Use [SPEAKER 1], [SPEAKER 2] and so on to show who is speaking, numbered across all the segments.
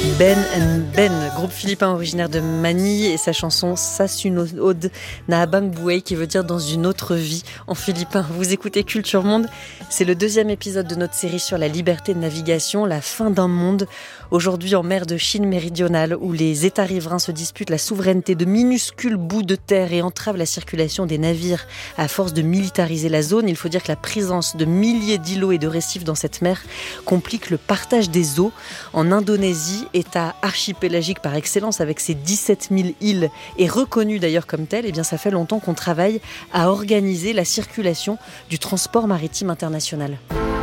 [SPEAKER 1] Ben and Ben, groupe philippin originaire de Manille, et sa chanson Sasunod Nahabang Buhay, qui veut dire dans une autre vie en philippin. Vous écoutez Culture Monde, c'est le 2e épisode de notre série sur la liberté de navigation, la fin d'un monde. Aujourd'hui en mer de Chine méridionale, où les États riverains se disputent la souveraineté de minuscules bouts de terre et entravent la circulation des navires à force de militariser la zone. Il faut dire que la présence de milliers d'îlots et de récifs dans cette mer complique le partage des eaux. En Indonésie, État archipélagique par excellence avec ses 17 000 îles et reconnu d'ailleurs comme tel, eh bien ça fait longtemps qu'on travaille à organiser la circulation du transport maritime international.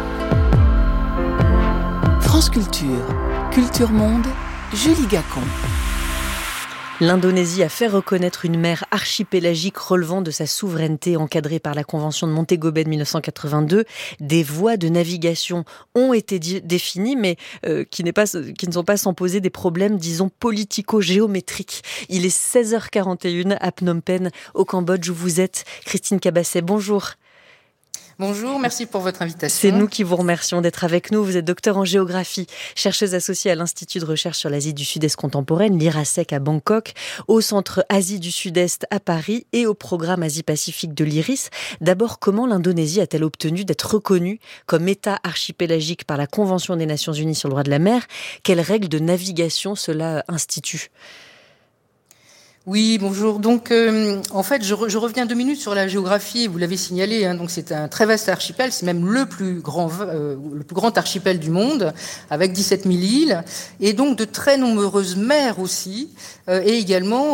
[SPEAKER 2] France Culture, Culture Monde, Julie Gacon.
[SPEAKER 1] L'Indonésie a fait reconnaître une mer archipélagique relevant de sa souveraineté encadrée par la Convention de Montego Bay de 1982. Des voies de navigation ont été définies, mais qui ne sont pas sans poser des problèmes, disons, politico-géométriques. Il est 16h41 à Phnom Penh, au Cambodge, où vous êtes. Christine Cabasset, bonjour.
[SPEAKER 3] Bonjour, merci pour votre invitation.
[SPEAKER 1] C'est nous qui vous remercions d'être avec nous. Vous êtes docteur en géographie, chercheuse associée à l'Institut de recherche sur l'Asie du Sud-Est contemporaine, l'IRASEC à Bangkok, au Centre Asie du Sud-Est à Paris et au programme Asie-Pacifique de l'IRIS. D'abord, comment l'Indonésie a-t-elle obtenu d'être reconnue comme État archipélagique par la Convention des Nations Unies sur le droit de la mer ? Quelles règles de navigation cela institue ?
[SPEAKER 3] Oui, bonjour. Donc, en fait, je reviens 2 minutes sur la géographie. Vous l'avez signalé. Donc, c'est un très vaste archipel. C'est même le plus grand archipel du monde, avec 17 000 îles, et donc de très nombreuses mers aussi, et également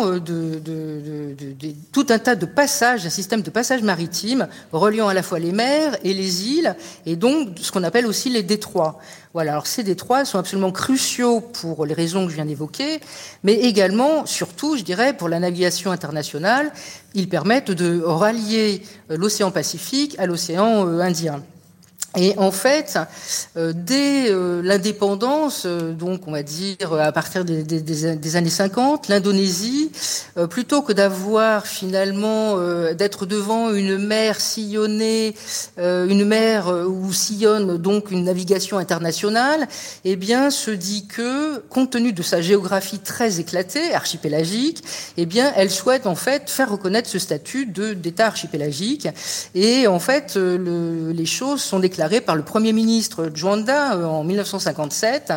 [SPEAKER 3] tout un tas de passages, un système de passages maritimes reliant à la fois les mers et les îles, et donc ce qu'on appelle aussi les détroits. Voilà, alors ces détroits sont absolument cruciaux pour les raisons que je viens d'évoquer, mais également, surtout, je dirais, pour la navigation internationale. Ils permettent de rallier l'océan Pacifique à l'océan Indien. Et en fait, dès l'indépendance, donc on va dire à partir des années 50, l'Indonésie, plutôt que d'avoir finalement d'être devant une mer sillonnée, une mer où sillonne donc une navigation internationale, eh bien se dit que, compte tenu de sa géographie très éclatée, archipélagique, eh bien elle souhaite en fait faire reconnaître ce statut d'État archipélagique. Et en fait, les choses sont déclarées par le Premier ministre Juanda en 1957,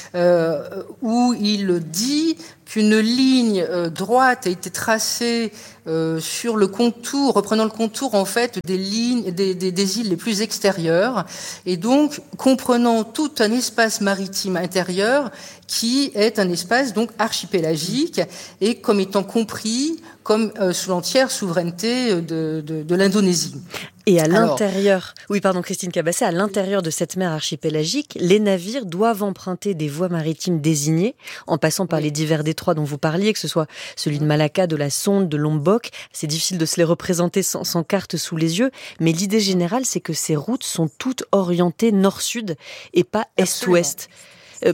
[SPEAKER 3] où il dit qu'une ligne droite a été tracée sur le contour, reprenant le contour en fait des îles les plus extérieures, et donc comprenant tout un espace maritime intérieur qui est un espace donc archipélagique et comme étant compris comme sous l'entière souveraineté de l'Indonésie.
[SPEAKER 1] Et à l'intérieur, Christine Cabasset, à l'intérieur de cette mer archipélagique, les navires doivent emprunter des voies maritimes désignées, en passant par les divers détroits dont vous parliez, que ce soit celui de Malacca, de la Sonde, de Lombok. C'est difficile de se les représenter sans carte sous les yeux, mais l'idée générale, c'est que ces routes sont toutes orientées nord-sud et pas est-ouest. Pourquoi ?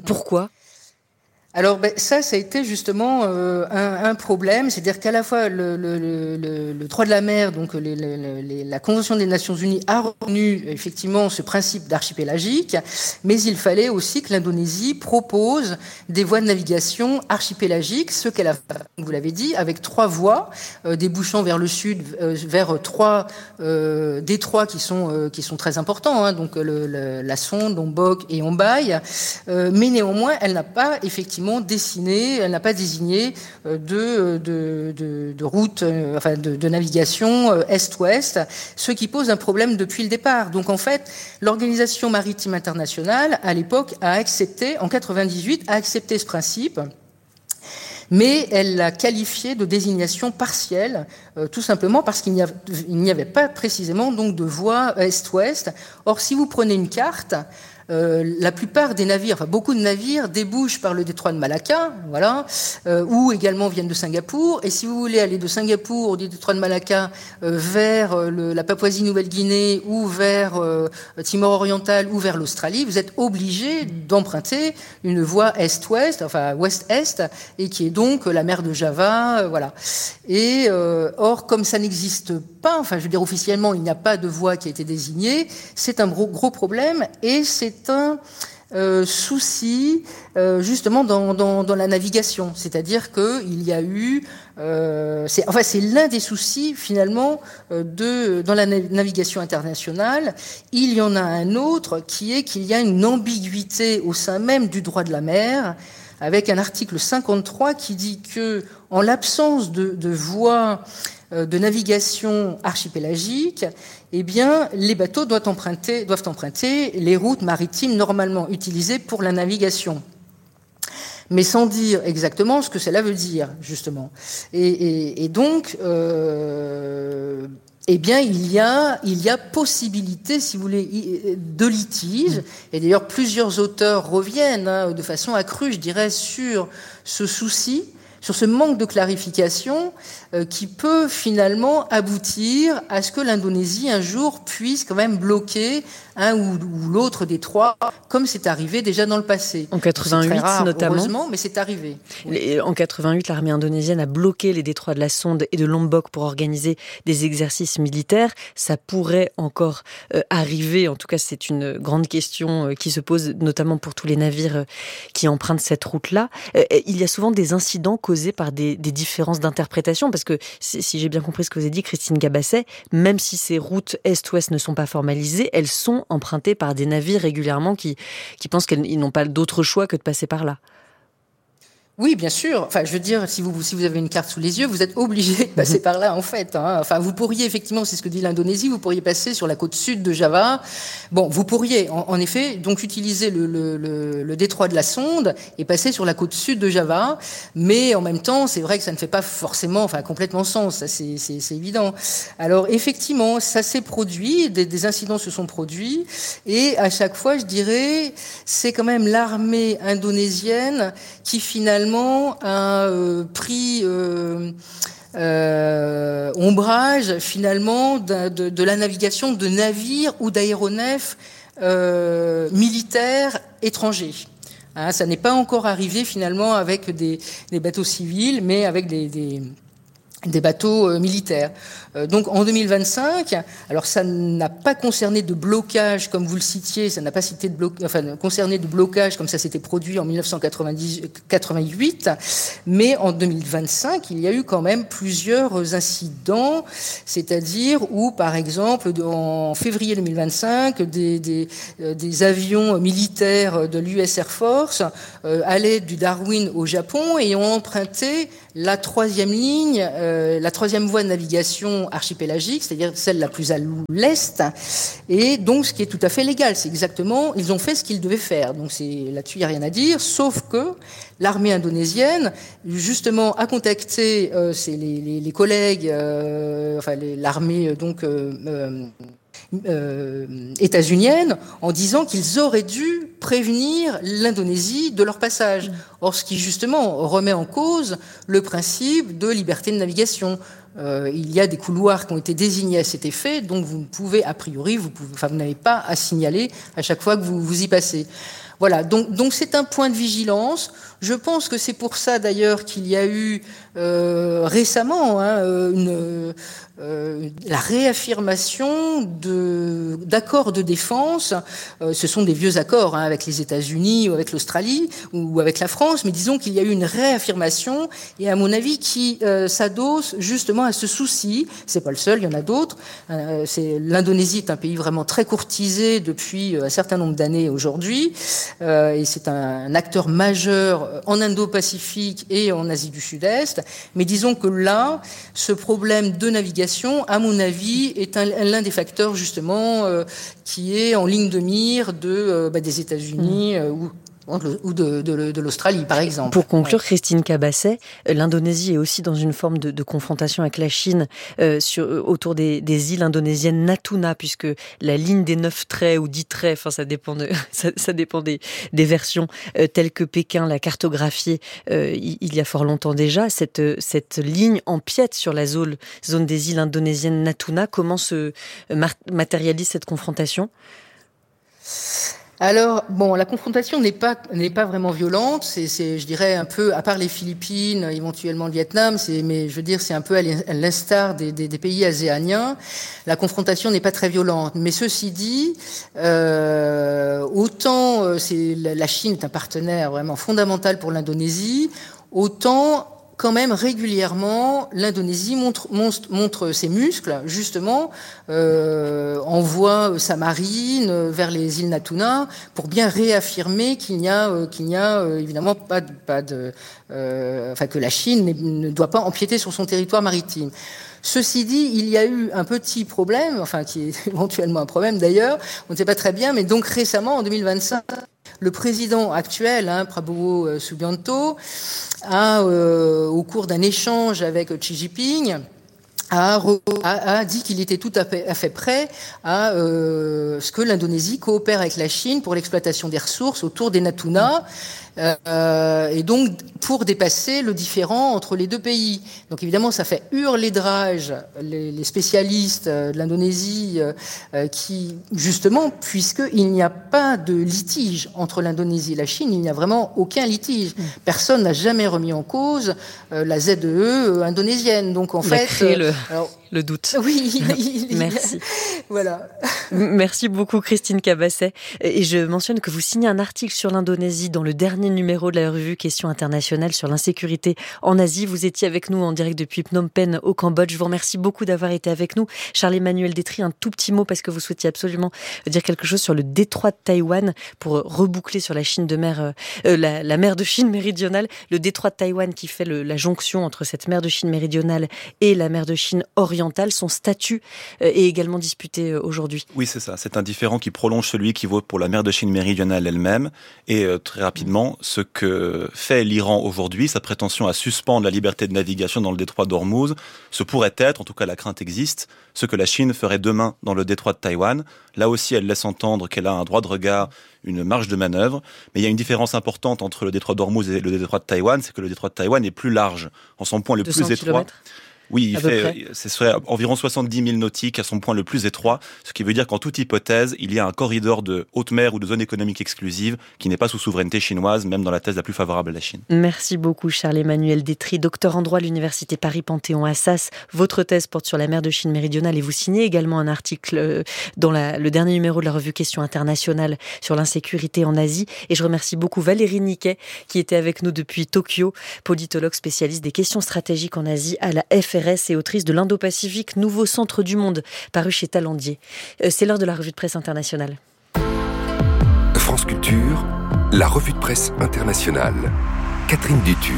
[SPEAKER 3] Alors ça a été justement un problème, c'est-à-dire qu'à la fois le droit de la mer, donc la Convention des Nations Unies a reconnu effectivement ce principe d'archipélagique, mais il fallait aussi que l'Indonésie propose des voies de navigation archipélagiques, ce qu'elle a fait, vous l'avez dit, avec 3 voies débouchant vers le sud, vers 3 détroits qui sont très importants, donc la Sonde, Lombok et Ombaï, mais néanmoins elle n'a pas effectivement elle n'a pas désigné de route, de navigation est-ouest, ce qui pose un problème depuis le départ. Donc en fait, l'Organisation maritime internationale, à l'époque, en 98, a accepté ce principe. Mais elle l'a qualifié de désignation partielle, tout simplement parce qu'il n'y avait pas précisément donc de voie est-ouest. Or, si vous prenez une carte, la plupart des navires, beaucoup de navires débouchent par le détroit de Malacca, ou également viennent de Singapour. Et si vous voulez aller de Singapour au détroit de Malacca vers la Papouasie-Nouvelle-Guinée ou vers Timor oriental ou vers l'Australie, vous êtes obligé d'emprunter une voie est-ouest, ouest-est, et qui est donc la mer de Java, Et or, comme ça n'existe pas, officiellement, il n'y a pas de voie qui a été désignée, c'est un gros problème, et c'est souci justement dans la navigation. C'est-à-dire qu'il y a eu... c'est l'un des soucis finalement dans la navigation internationale. Il y en a un autre qui est qu'il y a une ambiguïté au sein même du droit de la mer, avec un article 53 qui dit que, en l'absence de voies de navigation archipélagique, eh bien, les bateaux doivent emprunter les routes maritimes normalement utilisées pour la navigation, mais sans dire exactement ce que cela veut dire, justement. Et donc, eh bien, il y a possibilité, si vous voulez, de litige. Et d'ailleurs, plusieurs auteurs reviennent de façon accrue, je dirais, sur ce souci, sur ce manque de clarification qui peut finalement aboutir à ce que l'Indonésie, un jour, puisse quand même bloquer un ou l'autre des trois, comme c'est arrivé déjà dans le passé.
[SPEAKER 1] En 88,
[SPEAKER 3] c'est très rare,
[SPEAKER 1] notamment.
[SPEAKER 3] Heureusement, mais c'est arrivé. Oui.
[SPEAKER 1] En 88, l'armée indonésienne a bloqué les détroits de la Sonde et de Lombok pour organiser des exercices militaires. Ça pourrait encore arriver. En tout cas, c'est une grande question qui se pose, notamment pour tous les navires qui empruntent cette route-là. Il y a souvent des incidents causés par des différences d'interprétation, parce que, si j'ai bien compris ce que vous avez dit, Christine Gabasset, même si ces routes est-ouest ne sont pas formalisées, elles sont empruntées par des navires régulièrement qui pensent qu'ils n'ont pas d'autre choix que de passer par là.
[SPEAKER 3] Oui, bien sûr. Enfin, je veux dire, si vous avez une carte sous les yeux, vous êtes obligé de passer par là, en fait. Enfin, vous pourriez, effectivement, c'est ce que dit l'Indonésie, vous pourriez passer sur la côte sud de Java. Bon, vous pourriez, en effet, donc utiliser le détroit de la Sonde et passer sur la côte sud de Java. Mais en même temps, c'est vrai que ça ne fait pas forcément, complètement sens. Ça, c'est évident. Alors, effectivement, ça s'est produit, des incidents se sont produits. Et à chaque fois, je dirais, c'est quand même l'armée indonésienne qui, finalement, a pris ombrage finalement de la navigation de navires ou d'aéronefs militaires étrangers. Ça n'est pas encore arrivé finalement avec des bateaux civils, mais avec des bateaux militaires. Donc en 2025, alors ça n'a pas concerné de blocage comme vous le citiez, ça n'a pas concerné de blocage comme ça s'était produit en 1988, mais en 2025, il y a eu quand même plusieurs incidents, c'est-à-dire où, par exemple, en février 2025, des avions militaires de l'US Air Force allaient du Darwin au Japon et ont emprunté la troisième ligne, la troisième voie de navigation archipélagique, c'est-à-dire celle la plus à l'est, et donc ce qui est tout à fait légal, c'est exactement, ils ont fait ce qu'ils devaient faire, donc là-dessus il n'y a rien à dire, sauf que l'armée indonésienne, justement, a contacté les collègues, l'armée donc états-unienne, en disant qu'ils auraient dû prévenir l'Indonésie de leur passage. Or, ce qui justement remet en cause le principe de liberté de navigation. Il y a des couloirs qui ont été désignés à cet effet, donc vous pouvez, a priori, vous n'avez pas à signaler à chaque fois que vous y passez. Voilà, donc c'est un point de vigilance. Je pense que c'est pour ça d'ailleurs qu'il y a eu récemment la réaffirmation d'accords de défense. Ce sont des vieux accords avec les États-Unis ou avec l'Australie ou avec la France, mais disons qu'il y a eu une réaffirmation et à mon avis qui s'adosse justement à ce souci. C'est pas le seul, il y en a d'autres. L'Indonésie est un pays vraiment très courtisé depuis un certain nombre d'années aujourd'hui. Et c'est un acteur majeur en Indo-Pacifique et en Asie du Sud-Est. Mais disons que là, ce problème de navigation, à mon avis, est l'un des facteurs justement qui est en ligne de mire des États-Unis ou de l'Australie, par exemple.
[SPEAKER 1] Pour conclure, Christine Gabasset, l'Indonésie est aussi dans une forme de confrontation avec la Chine autour des îles indonésiennes Natuna, puisque la ligne des 9 traits ou 10 traits, ça dépend des versions, telles que Pékin l'a cartographiée il y a fort longtemps déjà. Cette ligne empiète sur la zone des îles indonésiennes Natuna. Comment se matérialise cette confrontation ?
[SPEAKER 3] Alors, bon, la confrontation n'est pas vraiment violente. C'est, je dirais, un peu, à part les Philippines, éventuellement le Vietnam, mais je veux dire, c'est un peu à l'instar des pays aséaniens. La confrontation n'est pas très violente. Mais ceci dit, autant la Chine est un partenaire vraiment fondamental pour l'Indonésie, autant quand même régulièrement, l'Indonésie montre ses muscles, justement, envoie sa marine vers les îles Natuna pour bien réaffirmer qu'il n'y a évidemment que la Chine ne doit pas empiéter sur son territoire maritime. Ceci dit, il y a eu un petit problème, enfin qui est éventuellement un problème d'ailleurs, on ne sait pas très bien, mais donc récemment, en 2025, le président actuel, Prabowo Subianto, au cours d'un échange avec Xi Jinping, a dit qu'il était tout à fait prêt à ce que l'Indonésie coopère avec la Chine pour l'exploitation des ressources autour des Natuna, et donc pour dépasser le différend entre les deux pays. Donc évidemment, ça fait hurler de rage les spécialistes de l'Indonésie qui, justement, puisqu'il n'y a pas de litige entre l'Indonésie et la Chine, il n'y a vraiment aucun litige. Personne n'a jamais remis en cause la ZEE indonésienne. Donc en fait,
[SPEAKER 1] le doute.
[SPEAKER 3] Oui,
[SPEAKER 1] merci.
[SPEAKER 3] Voilà.
[SPEAKER 1] Merci beaucoup Christine Cabasset. Et je mentionne que vous signez un article sur l'Indonésie dans le dernier numéro de la revue Questions internationales sur l'insécurité en Asie. Vous étiez avec nous en direct depuis Phnom Penh au Cambodge. Je vous remercie beaucoup d'avoir été avec nous. Charles-Emmanuel Détry, un tout petit mot parce que vous souhaitiez absolument dire quelque chose sur le détroit de Taïwan pour reboucler sur la Chine de mer, la mer de Chine méridionale. Le détroit de Taïwan qui fait la jonction entre cette mer de Chine méridionale et la mer de Chine orientale. Son statut est également disputé aujourd'hui.
[SPEAKER 4] Oui, c'est ça. C'est un différend qui prolonge celui qui vaut pour la mer de Chine méridionale elle-même. Et très rapidement, ce que fait l'Iran aujourd'hui, sa prétention à suspendre la liberté de navigation dans le détroit d'Ormuz, ce pourrait être, en tout cas la crainte existe, ce que la Chine ferait demain dans le détroit de Taïwan. Là aussi, elle laisse entendre qu'elle a un droit de regard, une marge de manœuvre. Mais il y a une différence importante entre le détroit d'Ormuz et le détroit de Taïwan, c'est que le détroit de Taïwan est plus large, en son point le plus étroit. Oui, ce serait environ 70 000 nautiques à son point le plus étroit, ce qui veut dire qu'en toute hypothèse, il y a un corridor de haute mer ou de zone économique exclusive qui n'est pas sous souveraineté chinoise, même dans la thèse la plus favorable à la Chine.
[SPEAKER 1] Merci beaucoup Charles-Emmanuel Détry, docteur en droit à l'Université Paris-Panthéon-Assas. Votre thèse porte sur la mer de Chine méridionale et vous signez également un article dans le dernier numéro de la revue Questions internationales sur l'insécurité en Asie. Et je remercie beaucoup Valérie Niquet qui était avec nous depuis Tokyo, politologue spécialiste des questions stratégiques en Asie à la FRS et autrice de l'Indo-Pacifique, Nouveau Centre du Monde, paru chez Talandier. C'est l'heure de la revue de presse internationale.
[SPEAKER 5] France Culture, la revue de presse internationale. Catherine Dutu.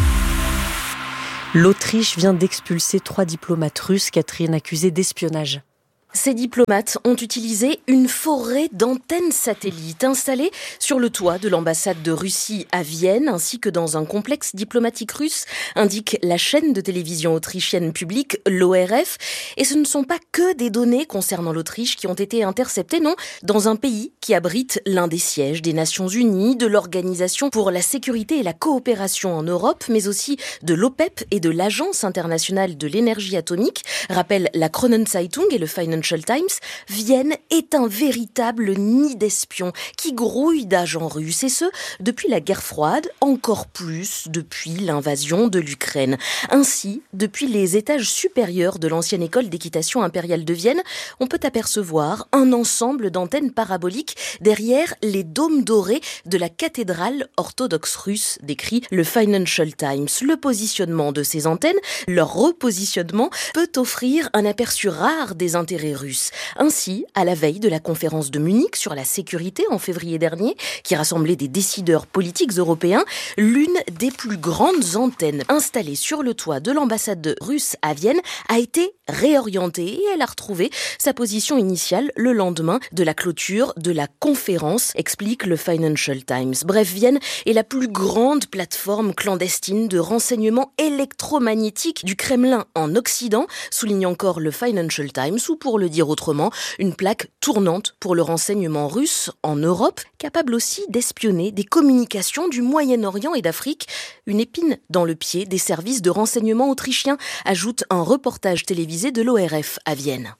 [SPEAKER 1] L'Autriche vient d'expulser 3 diplomates russes, Catherine, accusés d'espionnage.
[SPEAKER 6] Ces diplomates ont utilisé une forêt d'antennes satellites installées sur le toit de l'ambassade de Russie à Vienne, ainsi que dans un complexe diplomatique russe, indique la chaîne de télévision autrichienne publique, l'ORF. Et ce ne sont pas que des données concernant l'Autriche qui ont été interceptées, non, dans un pays qui abrite l'un des sièges des Nations Unies, de l'Organisation pour la sécurité et la coopération en Europe, mais aussi de l'OPEP et de l'Agence internationale de l'énergie atomique, rappelle la Kronenzeitung et le Financial Times. Vienne est un véritable nid d'espions qui grouillent d'agents russes, et ce, depuis la guerre froide, encore plus depuis l'invasion de l'Ukraine. Ainsi, depuis les étages supérieurs de l'ancienne école d'équitation impériale de Vienne, on peut apercevoir un ensemble d'antennes paraboliques derrière les dômes dorés de la cathédrale orthodoxe russe, décrit le Financial Times. Le positionnement de ces antennes, leur repositionnement, peut offrir un aperçu rare des intérêts russes. Ainsi, à la veille de la conférence de Munich sur la sécurité en février dernier, qui rassemblait des décideurs politiques européens, l'une des plus grandes antennes installées sur le toit de l'ambassade russe à Vienne a été réorientée et elle a retrouvé sa position initiale le lendemain de la clôture de la conférence, explique le Financial Times. Bref, Vienne est la plus grande plateforme clandestine de renseignement électromagnétique du Kremlin en Occident, souligne encore le Financial Times, ou pour le dire autrement, une plaque tournante pour le renseignement russe en Europe, capable aussi d'espionner des communications du Moyen-Orient et d'Afrique. Une épine dans le pied des services de renseignement autrichiens, ajoute un reportage télévisé de l'ORF à Vienne.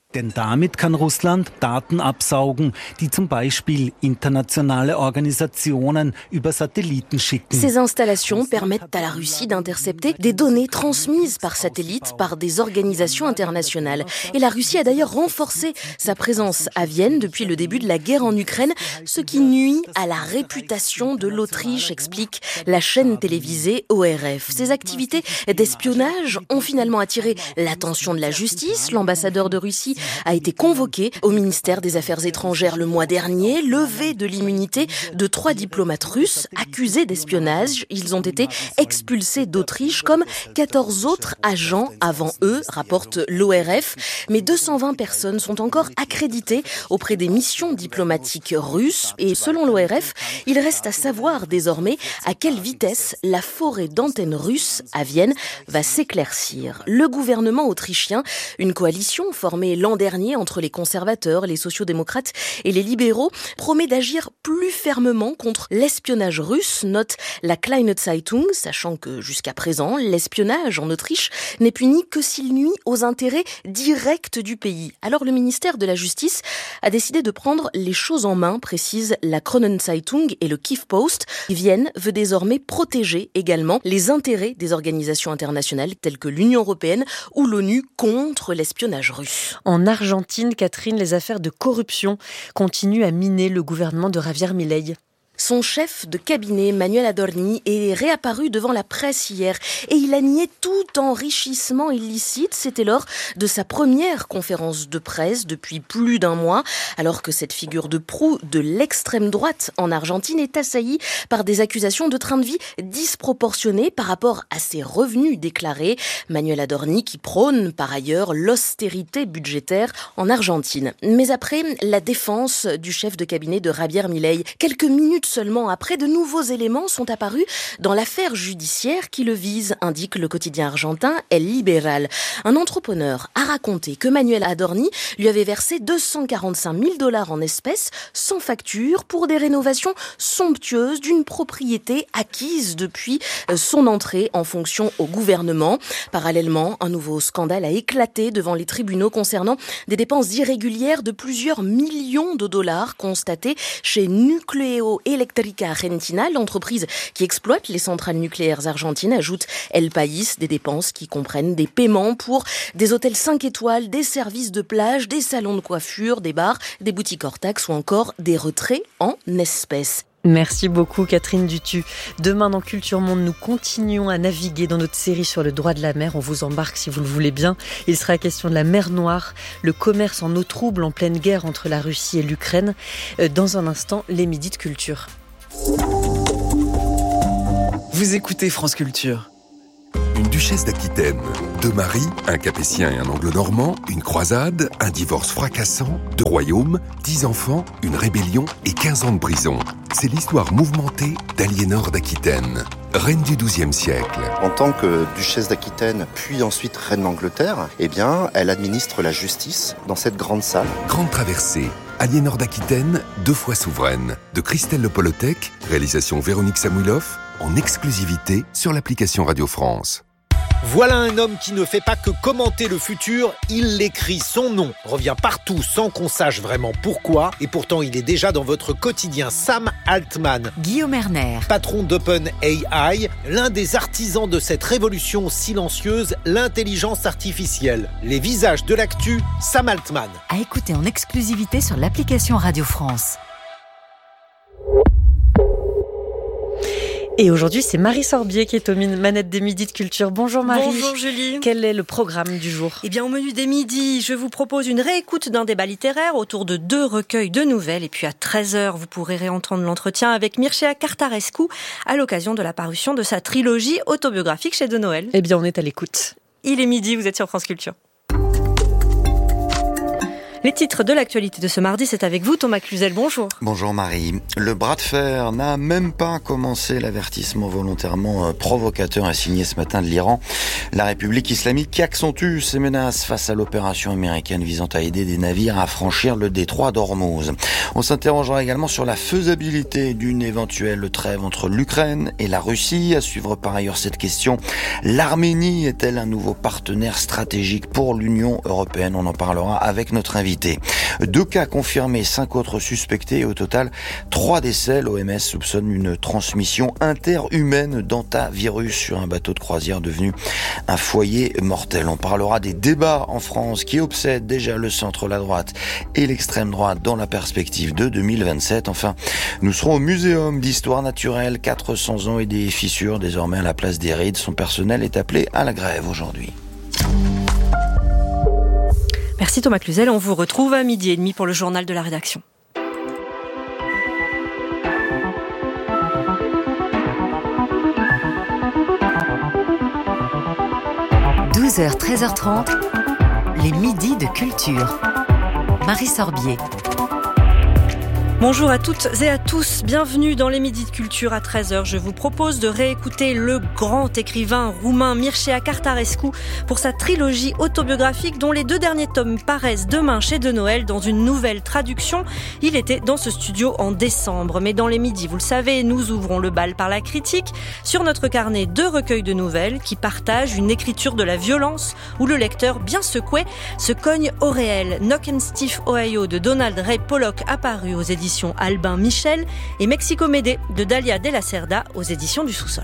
[SPEAKER 7] Denn damit kann Russland Daten absaugen, die zum Beispiel internationale Organisationen über Satelliten schicken.
[SPEAKER 6] Ces installations permettent à la Russie d'intercepter des données transmises par satellite par des organisations internationales. Et la Russie a d'ailleurs renforcé sa présence à Vienne depuis le début de la guerre en Ukraine, ce qui nuit à la réputation de l'Autriche, explique la chaîne télévisée ORF. Ces activités d'espionnage ont finalement attiré l'attention de la justice. L'ambassadeur de Russie a été convoqué au ministère des Affaires étrangères le mois dernier, levé de l'immunité de 3 diplomates russes accusés d'espionnage. Ils ont été expulsés d'Autriche comme 14 autres agents avant eux, rapporte l'ORF. Mais 220 personnes sont encore accréditées auprès des missions diplomatiques russes. Et selon l'ORF, il reste à savoir désormais à quelle vitesse la forêt d'antennes russes à Vienne va s'éclaircir. Le gouvernement autrichien, une coalition formée l'an dernier entre les conservateurs, les sociodémocrates et les libéraux, promet d'agir plus fermement contre l'espionnage russe, note la Kleine Zeitung, sachant que jusqu'à présent, l'espionnage en Autriche n'est puni que s'il nuit aux intérêts directs du pays. Alors le ministère de la Justice a décidé de prendre les choses en main, précise la Kronenzeitung et le Kiev Post. Vienne veut désormais protéger également les intérêts des organisations internationales telles que l'Union européenne ou l'ONU contre l'espionnage russe.
[SPEAKER 1] En Argentine, Catherine, les affaires de corruption continuent à miner le gouvernement de Javier Milei.
[SPEAKER 6] Son chef de cabinet, Manuel Adorni, est réapparu devant la presse hier et il a nié tout enrichissement illicite. C'était lors de sa première conférence de presse depuis plus d'un mois, alors que cette figure de proue de l'extrême droite en Argentine est assaillie par des accusations de train de vie disproportionnées par rapport à ses revenus déclarés. Manuel Adorni qui prône par ailleurs l'austérité budgétaire en Argentine. Mais après la défense du chef de cabinet de Javier Milei, quelques minutes seulement après, de nouveaux éléments sont apparus dans l'affaire judiciaire qui le vise, indique le quotidien argentin El Liberal. Un entrepreneur a raconté que Manuel Adorni lui avait versé $245 000 en espèces, sans facture, pour des rénovations somptueuses d'une propriété acquise depuis son entrée en fonction au gouvernement. Parallèlement, un nouveau scandale a éclaté devant les tribunaux concernant des dépenses irrégulières de plusieurs millions de dollars constatées chez Nucleo Electrica Argentina, l'entreprise qui exploite les centrales nucléaires argentines, ajoute El País, des dépenses qui comprennent des paiements pour des hôtels 5 étoiles, des services de plage, des salons de coiffure, des bars, des boutiques hors taxes ou encore des retraits en espèces.
[SPEAKER 1] Merci beaucoup Catherine Dutu. Demain dans Culture Monde, nous continuons à naviguer dans notre série sur le droit de la mer. On vous embarque si vous le voulez bien. Il sera question de la mer Noire, le commerce en eau trouble en pleine guerre entre la Russie et l'Ukraine. Dans un instant, les midis de culture.
[SPEAKER 2] Vous écoutez France Culture.
[SPEAKER 5] Une duchesse d'Aquitaine, 2 maris, un capétien et un anglo-normand, une croisade, un divorce fracassant, 2 royaumes, 10 enfants, une rébellion et 15 ans de prison. C'est l'histoire mouvementée d'Aliénor d'Aquitaine, reine du XIIe siècle.
[SPEAKER 8] En tant que duchesse d'Aquitaine, puis ensuite reine d'Angleterre, elle administre la justice dans cette grande salle.
[SPEAKER 5] Grande traversée, Aliénor d'Aquitaine, 2 fois souveraine, de Christelle Le Polotec, réalisation Véronique Samouilov, en exclusivité sur l'application Radio France.
[SPEAKER 9] Voilà un homme qui ne fait pas que commenter le futur, il l'écrit. Son nom revient partout sans qu'on sache vraiment pourquoi. Et pourtant, il est déjà dans votre quotidien. Sam Altman.
[SPEAKER 10] Guillaume Erner.
[SPEAKER 9] Patron d'OpenAI, l'un des artisans de cette révolution silencieuse, l'intelligence artificielle. Les visages de l'actu, Sam Altman.
[SPEAKER 10] À écouter en exclusivité sur l'application Radio France.
[SPEAKER 1] Et aujourd'hui, c'est Marie Sorbier qui est aux manettes des midis de culture. Bonjour Marie.
[SPEAKER 11] Bonjour Julie.
[SPEAKER 1] Quel est le programme du jour ?
[SPEAKER 11] Eh bien, au menu des midis, je vous propose une réécoute d'un débat littéraire autour de 2 recueils de nouvelles. Et puis à 13h, vous pourrez réentendre l'entretien avec Mircea Cartarescu à l'occasion de la parution de sa trilogie autobiographique chez De Noël.
[SPEAKER 1] Eh bien, on est à l'écoute.
[SPEAKER 11] Il est midi, vous êtes sur France Culture. Les titres de l'actualité de ce mardi, c'est avec vous Thomas Cluzel, bonjour.
[SPEAKER 12] Bonjour Marie. Le bras de fer n'a même pas commencé. L'avertissement volontairement provocateur a signé ce matin de l'Iran. La République islamique qui accentue ses menaces face à l'opération américaine visant à aider des navires à franchir le détroit d'Ormuz. On s'interrogera également sur la faisabilité d'une éventuelle trêve entre l'Ukraine et la Russie. À suivre par ailleurs cette question. L'Arménie est-elle un nouveau partenaire stratégique pour l'Union européenne? On en parlera avec notre invité. 2 cas confirmés, 5 autres suspectés et au total 3 décès. L'OMS soupçonne une transmission interhumaine d'hantavirus sur un bateau de croisière devenu un foyer mortel. On parlera des débats en France qui obsèdent déjà le centre, la droite et l'extrême droite dans la perspective de 2027. Enfin, nous serons au Muséum d'histoire naturelle, 400 ans et des fissures désormais à la place des Rides. Son personnel est appelé à la grève aujourd'hui.
[SPEAKER 11] Merci Thomas Cluzel, on vous retrouve à 12h30 pour le journal de la rédaction.
[SPEAKER 10] – 12h, 13h30, les midis de culture. Marie Sorbier.
[SPEAKER 11] Bonjour à toutes et à tous, bienvenue dans les Midis de Culture à 13h. Je vous propose de réécouter le grand écrivain roumain Mircea Cărtărescu pour sa trilogie autobiographique dont les 2 derniers tomes paraissent demain chez De Noël dans une nouvelle traduction. Il était dans ce studio en décembre, mais dans les Midis, vous le savez, nous ouvrons le bal par la critique. Sur notre carnet, 2 recueils de nouvelles qui partagent une écriture de la violence où le lecteur, bien secoué, se cogne au réel. Knock and Stiff Ohio de Donald Ray Pollock apparu aux éditions Albin Michel et Mexico Médé de Dalia de la Cerda aux éditions du Sous-Sol.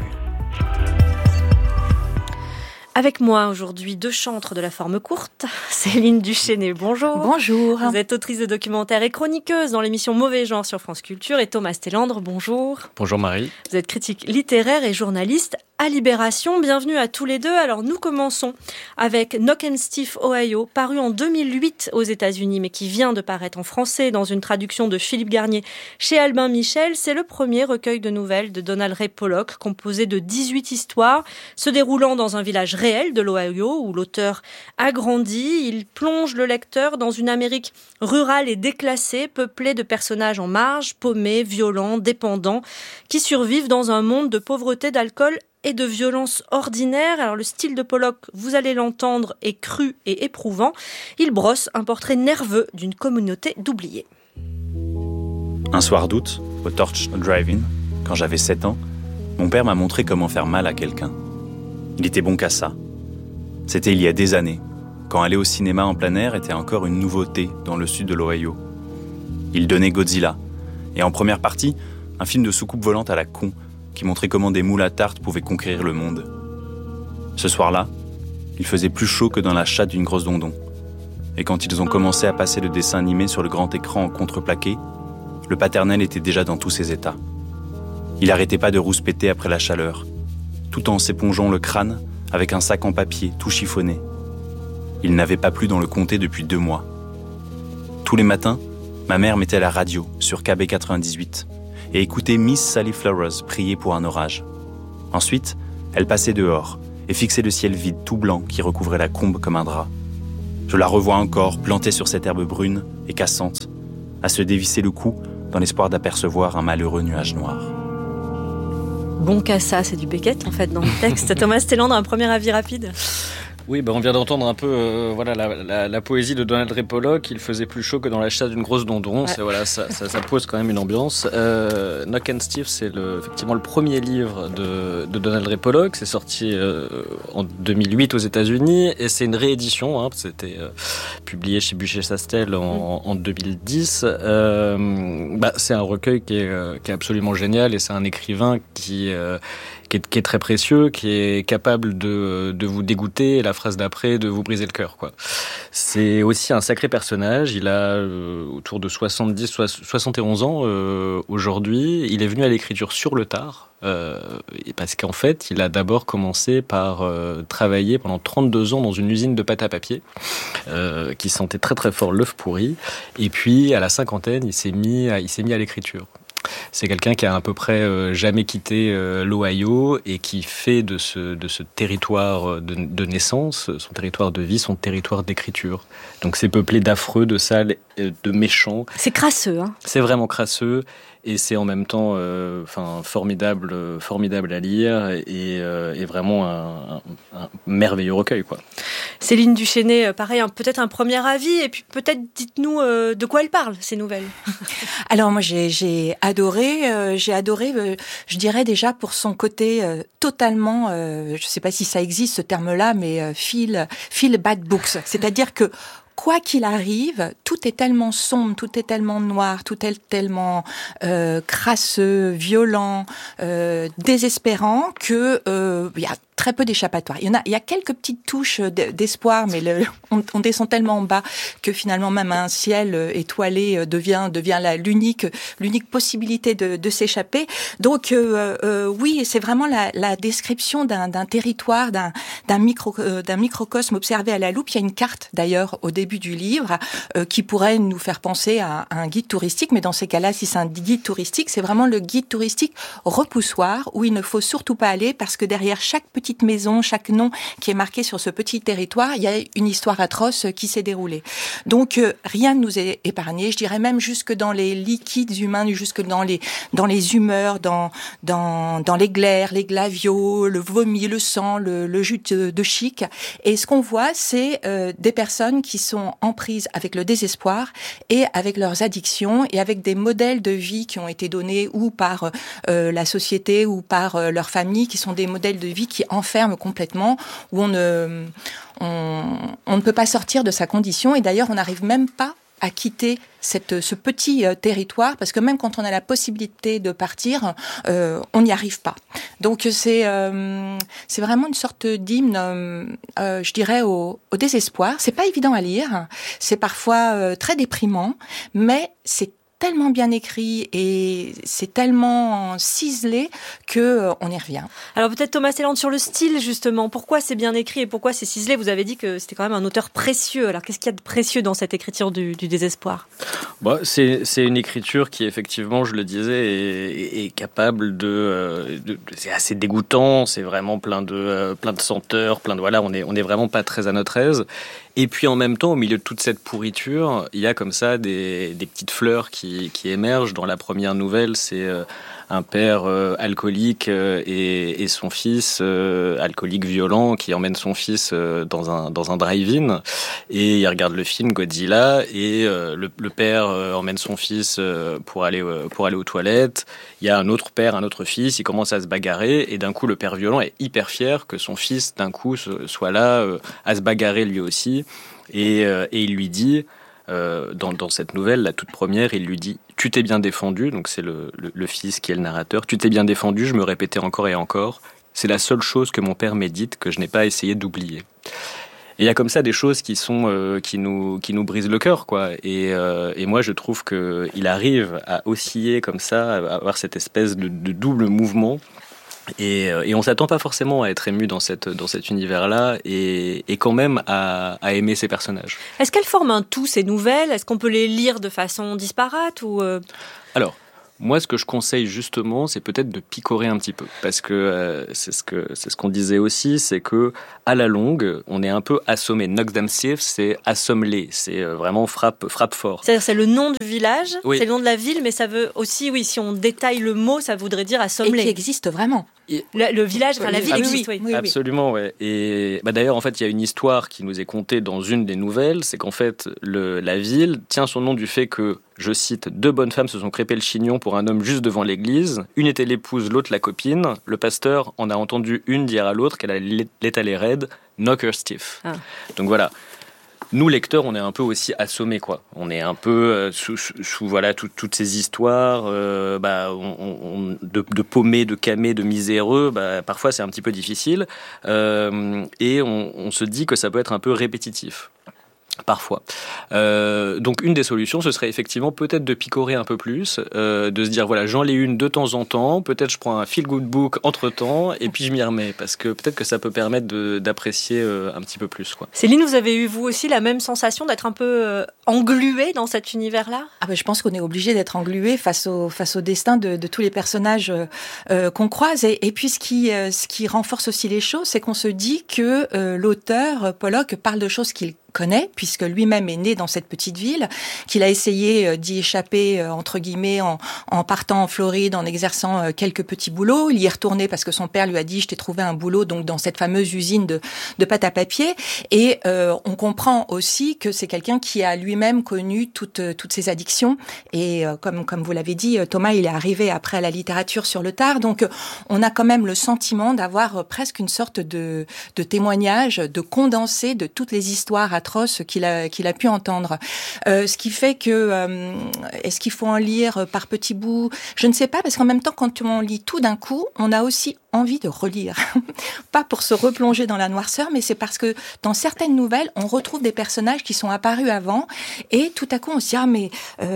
[SPEAKER 11] Avec moi aujourd'hui 2 chantres de la forme courte. Céline Duchesnay, bonjour.
[SPEAKER 13] Bonjour.
[SPEAKER 11] Vous êtes autrice de documentaires et chroniqueuse dans l'émission Mauvais Genre sur France Culture. Et Thomas Stellandre, bonjour.
[SPEAKER 14] Bonjour Marie.
[SPEAKER 11] Vous êtes critique littéraire et journaliste à Libération. Bienvenue à tous les deux. Alors nous commençons avec Knock and Stiff Ohio, paru en 2008 aux États-Unis, mais qui vient de paraître en français dans une traduction de Philippe Garnier chez Albin Michel. C'est le premier recueil de nouvelles de Donald Ray Pollock, composé de 18 histoires, se déroulant dans un village réel de l'Ohio où l'auteur a grandi. Il plonge le lecteur dans une Amérique rurale et déclassée, peuplée de personnages en marge, paumés, violents, dépendants, qui survivent dans un monde de pauvreté, d'alcool et de violence ordinaire. Alors le style de Pollock, vous allez l'entendre, est cru et éprouvant. Il brosse un portrait nerveux d'une communauté d'oubliés.
[SPEAKER 14] Un soir d'août, au Torch Drive-In, quand j'avais 7 ans, mon père m'a montré comment faire mal à quelqu'un. Il était bon qu'à ça. C'était il y a des années, quand aller au cinéma en plein air était encore une nouveauté dans le sud de l'Ohio. Il donnait Godzilla, et en première partie, un film de soucoupe volante à la con, qui montrait comment des moules à tarte pouvaient conquérir le monde. Ce soir-là, il faisait plus chaud que dans la chatte d'une grosse dondon. Et quand ils ont commencé à passer le dessin animé sur le grand écran en contreplaqué, le paternel était déjà dans tous ses états. Il arrêtait pas de rouspéter après la chaleur, tout en s'épongeant le crâne avec un sac en papier tout chiffonné. Il n'avait pas plu dans le comté depuis 2 mois. Tous les matins, ma mère mettait la radio sur KB 98 et écoutait Miss Sally Flowers prier pour un orage. Ensuite, elle passait dehors et fixait le ciel vide tout blanc qui recouvrait la combe comme un drap. Je la revois encore plantée sur cette herbe brune et cassante, à se dévisser le cou dans l'espoir d'apercevoir un malheureux nuage noir.
[SPEAKER 11] Bon qu'à ça, c'est du Beckett en fait dans le texte. Thomas Stellandre, un premier avis rapide?
[SPEAKER 15] Oui, on vient d'entendre un peu la poésie de Donald Ray Pollock. Il faisait plus chaud que dans la chatte d'une grosse dondon. Ouais. Ça pose quand même une ambiance. Knock and Stiff, c'est effectivement le premier livre de Donald Ray Pollock. C'est sorti en 2008 aux États-Unis et c'est une réédition. C'était publié chez Buchet-Sastel en 2010. C'est un recueil qui est absolument génial et c'est un écrivain qui est très précieux, qui est capable de vous dégoûter et la phrase d'après de vous briser le cœur, quoi. C'est aussi un sacré personnage. Il a autour de 71 ans aujourd'hui. Il est venu à l'écriture sur le tard. Parce qu'en fait, il a d'abord commencé par travailler pendant 32 ans dans une usine de pâte à papier qui sentait très très fort l'œuf pourri. Et puis, à la cinquantaine, il s'est mis à l'écriture. C'est quelqu'un qui a à peu près jamais quitté l'Ohio et qui fait de ce territoire de naissance, son territoire de vie, son territoire d'écriture. Donc c'est peuplé d'affreux, de sales, de méchants.
[SPEAKER 11] C'est crasseux, hein.
[SPEAKER 15] C'est vraiment crasseux. Et c'est en même temps formidable à lire et vraiment un merveilleux recueil, quoi.
[SPEAKER 11] Céline Duchesnay, pareil, peut-être un premier avis, et puis peut-être dites-nous de quoi elle parle, ces nouvelles.
[SPEAKER 13] Alors moi j'ai adoré, je dirais déjà pour son côté totalement, je ne sais pas si ça existe ce terme-là, mais feel bad books, c'est-à-dire que quoi qu'il arrive, tout est tellement sombre, tout est tellement noir, tout est tellement crasseux, violent, désespérant que il y a très peu d'échappatoires. Il y a quelques petites touches d'espoir, mais on descend tellement en bas que finalement même un ciel étoilé devient l'unique possibilité de s'échapper. Donc oui, c'est vraiment la description d'un territoire, d'un microcosme observé à la loupe. Il y a une carte d'ailleurs au début du livre qui pourrait nous faire penser à un guide touristique, mais dans ces cas-là, si c'est un guide touristique, c'est vraiment le guide touristique repoussoir où il ne faut surtout pas aller parce que derrière chaque petite maison, chaque nom qui est marqué sur ce petit territoire, il y a une histoire atroce qui s'est déroulée. Donc rien ne nous est épargné, je dirais même jusque dans les liquides humains, jusque dans les humeurs, dans les glaires, les glavios, le vomi, le sang, le jus de chic. Et ce qu'on voit, c'est des personnes qui sont en prise avec le désespoir et avec leurs addictions et avec des modèles de vie qui ont été donnés ou par la société ou par leur famille, qui sont des modèles de vie qui enferment complètement, où on ne peut pas sortir de sa condition et d'ailleurs on n'arrive même pas à quitter ce petit territoire parce que même quand on a la possibilité de partir, on n'y arrive pas. Donc c'est vraiment une sorte d'hymne, je dirais au désespoir. C'est pas évident à lire, c'est parfois très déprimant, mais c'est tellement bien écrit et c'est tellement ciselé que on y revient.
[SPEAKER 11] Alors peut-être Thomas Selland sur le style justement. Pourquoi c'est bien écrit et pourquoi c'est ciselé ? Vous avez dit que c'était quand même un auteur précieux. Alors qu'est-ce qu'il y a de précieux dans cette écriture du désespoir ?
[SPEAKER 15] C'est une écriture qui effectivement, je le disais, est capable de c'est assez dégoûtant. C'est vraiment plein de senteurs, on est vraiment pas très à notre aise. Et puis en même temps, au milieu de toute cette pourriture, il y a comme ça des petites fleurs qui émergent. Dans la première nouvelle, c'est un père alcoolique et son fils alcoolique violent qui emmène son fils dans un drive-in et il regarde le film Godzilla et le père emmène son fils pour aller aux toilettes. Il y a un autre père, un autre fils, ils commencent à se bagarrer et d'un coup le père violent est hyper fier que son fils d'un coup soit là à se bagarrer lui aussi et il lui dit dans cette nouvelle, la toute première, il lui dit « Tu t'es bien défendu », donc c'est le fils qui est le narrateur, « Tu t'es bien défendu, je me répétais encore et encore, c'est la seule chose que mon père médite, que je n'ai pas essayé d'oublier. » Et il y a comme ça des choses qui nous brisent le cœur, quoi. Et moi, je trouve qu'il arrive à osciller comme ça, à avoir cette espèce de double mouvement. Et on s'attend pas forcément à être ému dans cet univers-là et quand même à aimer ces personnages.
[SPEAKER 11] Est-ce qu'elles forment un tout, ces nouvelles ? Est-ce qu'on peut les lire de façon disparate ou
[SPEAKER 15] Alors, moi, ce que je conseille justement, c'est peut-être de picorer un petit peu, parce que c'est ce qu'on disait aussi, c'est que à la longue, on est un peu assommé. Knock them stiff, c'est assomme-les, c'est vraiment frappe fort.
[SPEAKER 11] C'est-à-dire c'est le nom du village,
[SPEAKER 15] oui.
[SPEAKER 11] C'est le nom de la ville, mais ça veut aussi, oui, si on détaille le mot, ça voudrait dire assomme-les.
[SPEAKER 13] Et qui existe vraiment.
[SPEAKER 11] Le village, enfin la ville existe, oui.
[SPEAKER 15] Absolument, ouais. Et d'ailleurs, en fait, il y a une histoire qui nous est contée dans une des nouvelles, c'est qu'en fait, la ville tient son nom du fait que, je cite, 2 bonnes femmes se sont crêpées le chignon pour un homme juste devant l'église. Une était l'épouse, l'autre la copine. Le pasteur en a entendu une dire à l'autre qu'elle allait l'étaler raide, knock her stiff. Ah. Donc voilà. Nous, lecteurs, on est un peu aussi assommés, quoi. On est un peu sous voilà, toutes ces histoires de paumés, de camés, de miséreux. Parfois, c'est un petit peu difficile. Et on se dit que ça peut être un peu répétitif. Parfois. Donc une des solutions, ce serait effectivement peut-être de picorer un peu plus, de se dire voilà, j'en lis une de temps en temps, peut-être je prends un feel-good book entre-temps, et puis je m'y remets, parce que peut-être que ça peut permettre d'apprécier un petit peu plus, quoi.
[SPEAKER 11] Céline, vous avez eu vous aussi la même sensation d'être un peu engluée dans cet univers-là ?
[SPEAKER 13] Je pense qu'on est obligé d'être englué face au destin de tous les personnages qu'on croise. Et puis ce qui renforce aussi les choses, c'est qu'on se dit que l'auteur, Pollock, parle de choses qu'il connaît, puisque lui-même est né dans cette petite ville, qu'il a essayé d'y échapper, entre guillemets, en partant en Floride, en exerçant quelques petits boulots. Il y est retourné parce que son père lui a dit « je t'ai trouvé un boulot » donc dans cette fameuse usine de pâte à papier. Et on comprend aussi que c'est quelqu'un qui a lui-même connu toutes ses addictions. Et comme vous l'avez dit, Thomas, il est arrivé après à la littérature sur le tard. Donc on a quand même le sentiment d'avoir presque une sorte de témoignage, de condensé de toutes les histoires atroces qu'il a pu entendre. Ce qui fait que est-ce qu'il faut en lire par petits bouts ? Je ne sais pas, parce qu'en même temps, quand on lit tout d'un coup, on a aussi envie de relire. Pas pour se replonger dans la noirceur, mais c'est parce que dans certaines nouvelles, on retrouve des personnages qui sont apparus avant, et tout à coup, on se dit « Ah, mais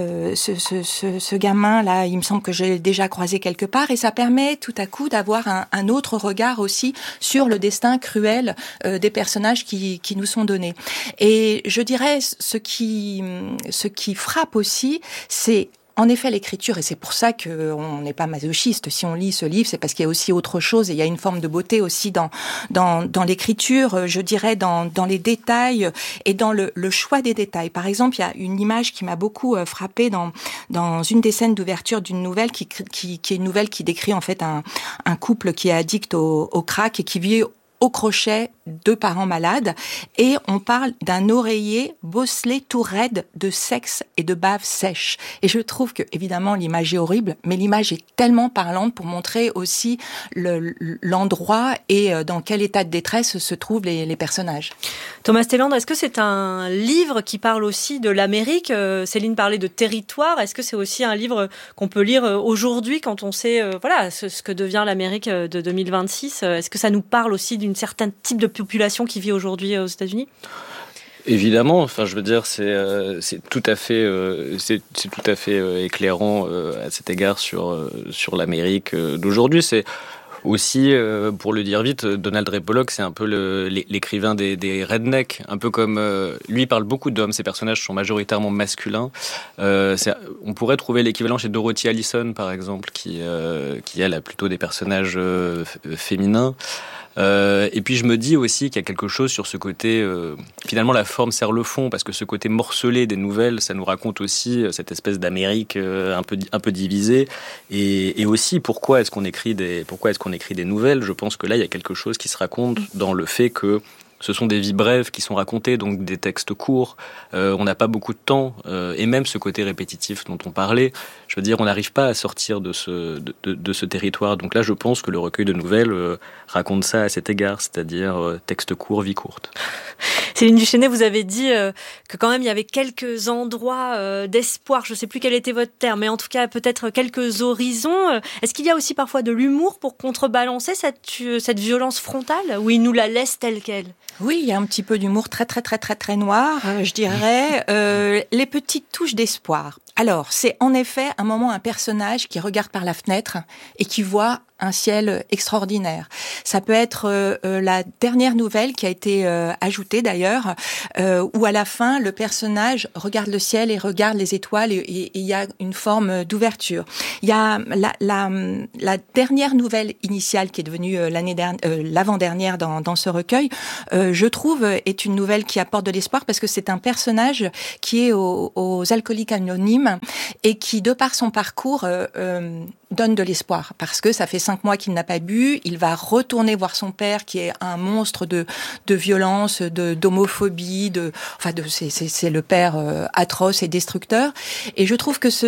[SPEAKER 13] ce gamin-là, il me semble que j'ai déjà croisé quelque part », et ça permet tout à coup d'avoir un autre regard aussi sur le destin cruel des personnages qui nous sont donnés. Et je dirais, ce qui frappe aussi, c'est en effet l'écriture, et c'est pour ça qu'on n'est pas masochiste si on lit ce livre, c'est parce qu'il y a aussi autre chose, et il y a une forme de beauté aussi dans l'écriture, je dirais dans les détails et dans le choix des détails. Par exemple, il y a une image qui m'a beaucoup frappée dans une des scènes d'ouverture d'une nouvelle qui est une nouvelle qui décrit en fait un couple qui est addict au crack et qui vit au crochet, 2 parents malades, et on parle d'un oreiller bosselé tout raide de sexe et de bave sèche. Et je trouve que, évidemment, l'image est horrible, mais l'image est tellement parlante pour montrer aussi l'endroit et dans quel état de détresse se trouvent les personnages.
[SPEAKER 11] Thomas Tellander, est-ce que c'est un livre qui parle aussi de l'Amérique ? Céline parlait de territoire. Est-ce que c'est aussi un livre qu'on peut lire aujourd'hui quand on sait ce que devient l'Amérique de 2026 ? Est-ce que ça nous parle aussi d'un certain type de population qui vit aujourd'hui aux États-Unis ?
[SPEAKER 15] Évidemment, enfin, je veux dire, c'est tout à fait éclairant à cet égard sur l'Amérique d'aujourd'hui. C'est aussi, pour le dire vite, Donald Ray Pollock, c'est un peu l'écrivain des rednecks, un peu comme lui parle beaucoup d'hommes. Ses personnages sont majoritairement masculins. On pourrait trouver l'équivalent chez Dorothy Allison, par exemple, qui elle a plutôt des personnages féminins. Et puis je me dis aussi qu'il y a quelque chose sur ce côté, finalement la forme sert le fond, parce que ce côté morcelé des nouvelles, ça nous raconte aussi cette espèce d'Amérique un peu divisée, et aussi pourquoi est-ce qu'on écrit des nouvelles. Je pense que là il y a quelque chose qui se raconte dans le fait que ce sont des vies brèves qui sont racontées, donc des textes courts. On n'a pas beaucoup de temps, et même ce côté répétitif dont on parlait. Je veux dire, on n'arrive pas à sortir de ce territoire. Donc là, je pense que le recueil de nouvelles raconte ça à cet égard, c'est-à-dire texte court, vie courte.
[SPEAKER 11] Céline Duchesnay, vous avez dit que quand même il y avait quelques endroits d'espoir. Je ne sais plus quel était votre terme, mais en tout cas peut-être quelques horizons. Est-ce qu'il y a aussi parfois de l'humour pour contrebalancer cette violence frontale, ou il nous la laisse telle qu'elle ?
[SPEAKER 13] Oui, il y a un petit peu d'humour très très très très très noir, je dirais. Les petites touches d'espoir. Alors, c'est en effet un moment un personnage qui regarde par la fenêtre et qui voit un ciel extraordinaire. Ça peut être la dernière nouvelle qui a été ajoutée d'ailleurs, où à la fin, le personnage regarde le ciel et regarde les étoiles, et il y a une forme d'ouverture. Il y a la dernière nouvelle initiale qui est devenue l'avant-dernière dans ce recueil, je trouve, est une nouvelle qui apporte de l'espoir, parce que c'est un personnage qui est aux alcooliques anonymes et qui, de par son parcours, donne de l'espoir, parce que ça fait 5 mois qu'il n'a pas bu, il va retourner voir son père qui est un monstre de violence, d'homophobie, c'est le père atroce et destructeur. Et je trouve que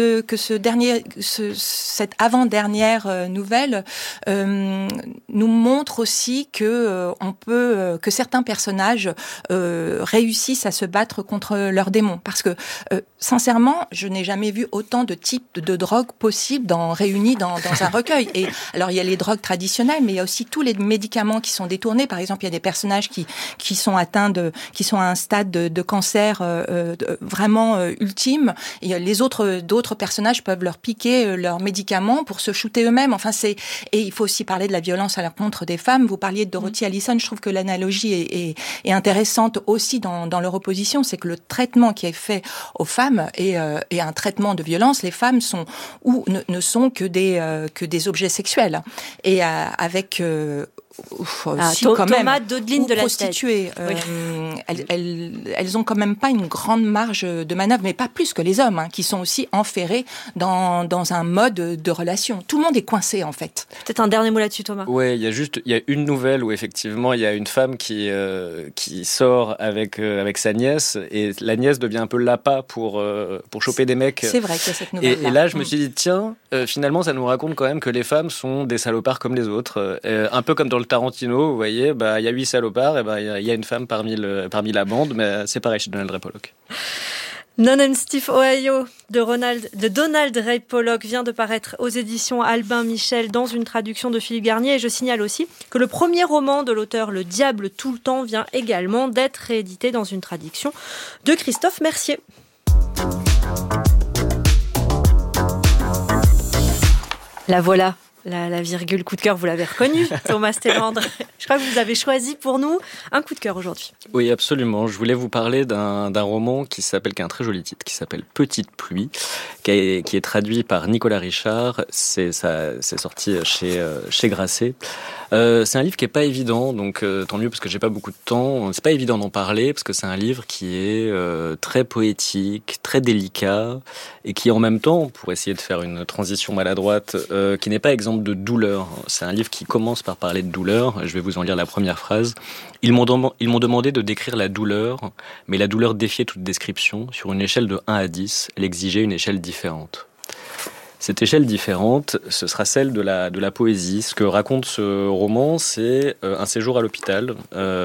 [SPEAKER 13] cette avant-dernière nouvelle nous montre aussi que que certains personnages réussissent à se battre contre leurs démons, parce que sincèrement, je n'ai jamais vu autant de types de drogues possibles réunis mis dans un recueil. Et alors il y a les drogues traditionnelles, mais il y a aussi tous les médicaments qui sont détournés. Par exemple, il y a des personnages qui sont atteints qui sont à un stade de cancer vraiment ultime. Et d'autres personnages peuvent leur piquer leurs médicaments pour se shooter eux-mêmes. Enfin, et il faut aussi parler de la violence à l'encontre des femmes. Vous parliez de Dorothy Allison. Je trouve que l'analogie est intéressante aussi dans leur opposition. C'est que le traitement qui est fait aux femmes est un traitement de violence. Les femmes ne sont que des objets sexuels. Et avec aussi quand même
[SPEAKER 11] Thomas Daudeline de la
[SPEAKER 13] prostituées. Elles ont quand même pas une grande marge de manœuvre, mais pas plus que les hommes, qui sont aussi enferrés dans un mode de relation. Tout le monde est coincé en fait.
[SPEAKER 11] Peut-être un dernier mot là-dessus, Thomas.
[SPEAKER 15] Ouais, il y a une nouvelle où effectivement il y a une femme qui sort avec sa nièce, et la nièce devient un peu l'appât pour choper des mecs.
[SPEAKER 13] C'est vrai qu'il y a cette nouvelle.
[SPEAKER 15] Et là, je me suis dit tiens, finalement ça nous raconte quand même que les femmes sont des salopards comme les autres, un peu comme dans le Tarantino, vous voyez, il y a 8 salopards, et il y a une femme parmi la bande, mais c'est pareil chez Donald Ray Pollock.
[SPEAKER 11] Non and Steve Ohio de Donald Ray Pollock vient de paraître aux éditions Albin Michel dans une traduction de Philippe Garnier. Et je signale aussi que le premier roman de l'auteur Le Diable tout le temps vient également d'être réédité dans une traduction de Christophe Mercier. La voilà. La virgule coup de cœur, vous l'avez reconnu, Thomas Thévendre. Je crois que vous avez choisi pour nous un coup de cœur aujourd'hui.
[SPEAKER 15] Oui, absolument. Je voulais vous parler d'un roman qui a un très joli titre, qui s'appelle Petite pluie, qui est traduit par Nicolas Richard. C'est sorti chez Grasset. C'est un livre qui est pas évident, donc tant mieux parce que j'ai pas beaucoup de temps. C'est pas évident d'en parler parce que c'est un livre qui est très poétique, très délicat, et qui en même temps, pour essayer de faire une transition maladroite, qui n'est pas exemple de douleur. C'est un livre qui commence par parler de douleur. Je vais vous en lire la première phrase. Ils m'ont demandé de décrire la douleur, mais la douleur défiait toute description. Sur une échelle de 1 à 10, elle exigeait une échelle différente. Cette échelle différente, ce sera celle de la poésie. Ce que raconte ce roman, c'est un séjour à l'hôpital,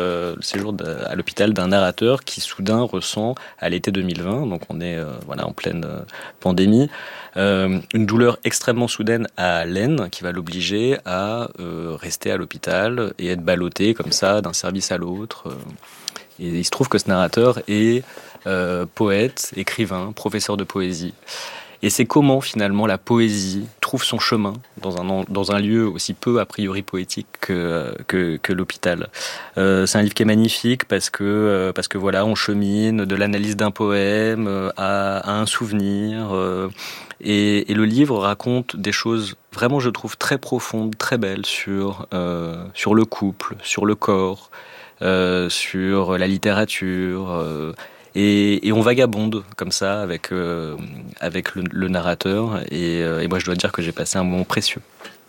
[SPEAKER 15] à l'hôpital d'un narrateur qui soudain ressent, à l'été 2020, donc on est en pleine pandémie, une douleur extrêmement soudaine à l'aine qui va l'obliger à rester à l'hôpital et être ballotté comme ça d'un service à l'autre. Et il se trouve que ce narrateur est poète, écrivain, professeur de poésie. Et c'est comment finalement la poésie trouve son chemin dans un lieu aussi peu a priori poétique que l'hôpital. C'est un livre qui est magnifique parce que voilà, on chemine de l'analyse d'un poème à un souvenir. Et le livre raconte des choses vraiment, je trouve, très profondes, très belles sur le couple, sur le corps, sur la littérature. Et on vagabonde comme ça avec le narrateur. Et moi, je dois dire que j'ai passé un moment précieux.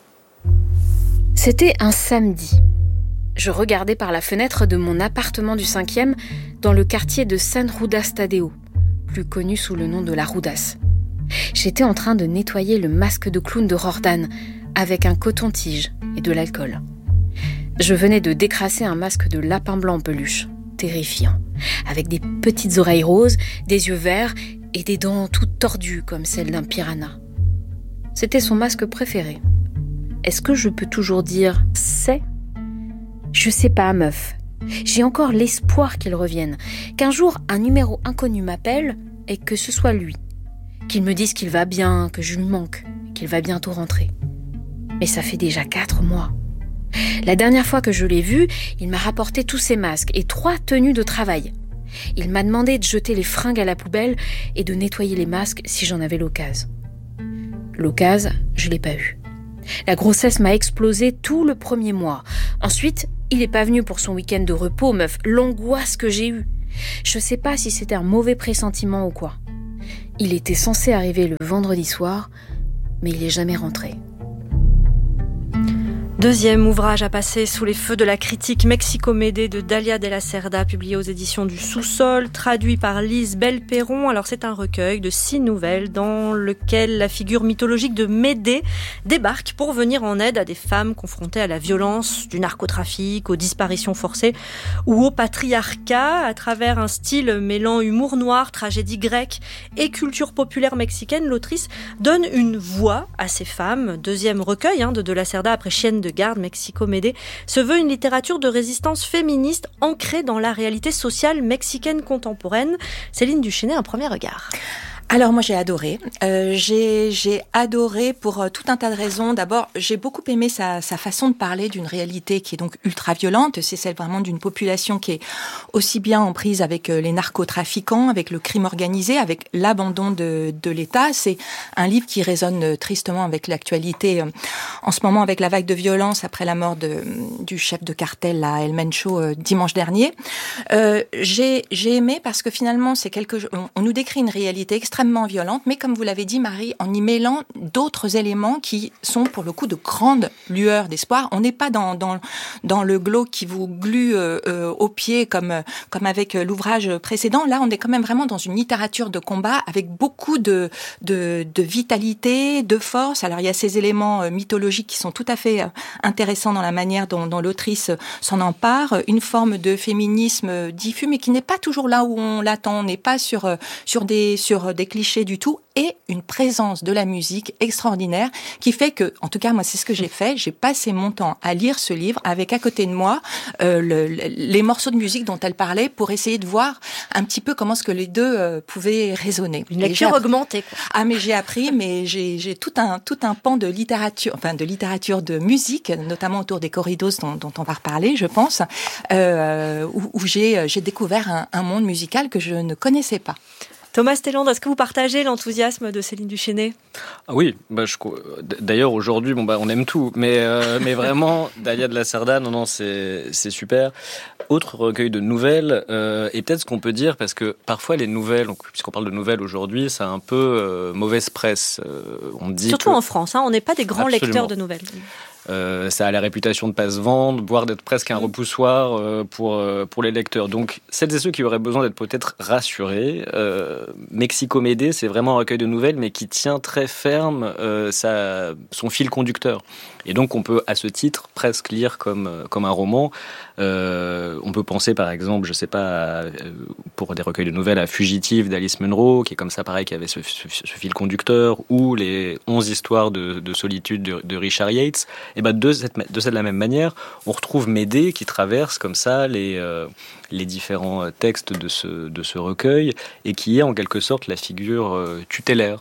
[SPEAKER 16] C'était un samedi. Je regardais par la fenêtre de mon appartement du 5e dans le quartier de San Rudas Tadeo, plus connu sous le nom de la Rudas. J'étais en train de nettoyer le masque de clown de Rordan avec un coton-tige et de l'alcool. Je venais de décrasser un masque de lapin blanc en peluche. Terrifiant, avec des petites oreilles roses, des yeux verts et des dents toutes tordues comme celles d'un piranha. C'était son masque préféré. Est-ce que je peux toujours dire « c'est » ? Je sais pas, meuf. J'ai encore l'espoir qu'il revienne, qu'un jour un numéro inconnu m'appelle et que ce soit lui. Qu'il me dise qu'il va bien, que je lui manque, qu'il va bientôt rentrer. Mais ça fait déjà 4 mois. La dernière fois que je l'ai vu, il m'a rapporté tous ses masques et 3 tenues de travail. Il m'a demandé de jeter les fringues à la poubelle et de nettoyer les masques si j'en avais l'occasion. L'occasion, je l'ai pas eu. La grossesse m'a explosé tout le 1er mois. Ensuite, il est pas venu pour son week-end de repos, meuf. L'angoisse que j'ai eue. Je sais pas si c'était un mauvais pressentiment ou quoi. Il était censé arriver le vendredi soir, mais il est jamais rentré.
[SPEAKER 11] Deuxième ouvrage à passer sous les feux de la critique, Mexicomédée de Dalia de la Cerda, publié aux éditions du Sous-Sol, traduit par Lise Belperron. Alors c'est un recueil de 6 nouvelles dans lequel la figure mythologique de Médée débarque pour venir en aide à des femmes confrontées à la violence du narcotrafic, aux disparitions forcées ou au patriarcat, à travers un style mêlant humour noir, tragédie grecque et culture populaire mexicaine. L'autrice donne une voix à ces femmes. Deuxième recueil de la Cerda après Chienne de garde, Mexicomédée se veut une littérature de résistance féministe ancrée dans la réalité sociale mexicaine contemporaine. Céline Duchesnay, un premier regard.
[SPEAKER 13] Alors moi j'ai adoré. J'ai adoré pour tout un tas de raisons. D'abord, j'ai beaucoup aimé sa façon de parler d'une réalité qui est donc ultra violente. C'est celle vraiment d'une population qui est aussi bien en prise avec les narcotrafiquants, avec le crime organisé, avec l'abandon de l'État. C'est un livre qui résonne tristement avec l'actualité en ce moment, avec la vague de violence après la mort du chef de cartel, là, El Mencho, dimanche dernier. J'ai aimé parce que finalement on nous décrit une réalité extrêmement violente, mais comme vous l'avez dit Marie, en y mêlant d'autres éléments qui sont pour le coup de grandes lueurs d'espoir. On n'est pas dans le glauque qui vous glue au pied comme avec l'ouvrage précédent. Là, on est quand même vraiment dans une littérature de combat avec beaucoup de vitalité, de force. Alors il y a ces éléments mythologiques qui sont tout à fait intéressants dans la manière dont l'autrice s'en empare, une forme de féminisme diffus, mais qui n'est pas toujours là où on l'attend. On n'est pas sur des clichés du tout, et une présence de la musique extraordinaire qui fait que, en tout cas moi c'est ce que j'ai fait, j'ai passé mon temps à lire ce livre avec à côté de moi les morceaux de musique dont elle parlait pour essayer de voir un petit peu comment est-ce que les deux pouvaient résonner.
[SPEAKER 11] Une lecture augmentée, quoi.
[SPEAKER 13] Ah mais j'ai appris, mais j'ai tout un pan de littérature, de musique, notamment autour des corridos dont on va reparler, je pense, où j'ai découvert un monde musical que je ne connaissais pas.
[SPEAKER 11] Thomas Stelland, est-ce que vous partagez l'enthousiasme de Céline Duchesnay ?
[SPEAKER 15] Ah oui, d'ailleurs aujourd'hui, on aime tout, mais vraiment, Dalia de la Cerda, non, c'est super. Autre recueil de nouvelles, et peut-être ce qu'on peut dire, parce que parfois les nouvelles, puisqu'on parle de nouvelles aujourd'hui, ça a un peu mauvaise presse. On dit
[SPEAKER 11] surtout en France, on n'est pas des grands
[SPEAKER 15] Absolument.
[SPEAKER 11] lecteurs de nouvelles.
[SPEAKER 15] Ça a la réputation de ne pas se vendre, voire d'être presque un repoussoir pour les lecteurs. Donc, celles et ceux qui auraient besoin d'être peut-être rassurés, Mexicomédée, c'est vraiment un recueil de nouvelles, mais qui tient très ferme son fil conducteur. Et donc, on peut, à ce titre, presque lire comme un roman. On peut penser, par exemple, je sais pas, pour des recueils de nouvelles, à Fugitive d'Alice Munro, qui est comme ça, pareil, qui avait ce fil conducteur, ou les 11 histoires de solitude de Richard Yates. Et de la même manière, on retrouve Médée qui traverse comme ça les différents textes de ce recueil et qui est en quelque sorte la figure tutélaire